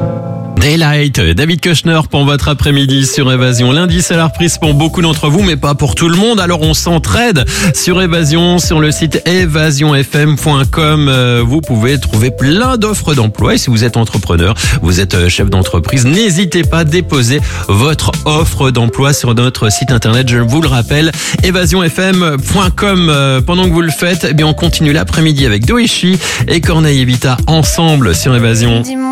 Daylight, David Kushner pour votre après-midi sur Évasion. Lundi, c'est la reprise pour beaucoup d'entre vous, mais pas pour tout le monde. Alors, on s'entraide sur Évasion, sur le site évasionfm.com. Vous pouvez trouver plein d'offres d'emploi. Et si vous êtes entrepreneur, vous êtes chef d'entreprise, n'hésitez pas à déposer votre offre d'emploi sur notre site internet. Je vous le rappelle, évasionfm.com. Pendant que vous le faites, eh bien, on continue l'après-midi avec Doeshi et Corneille et Vita ensemble sur Évasion.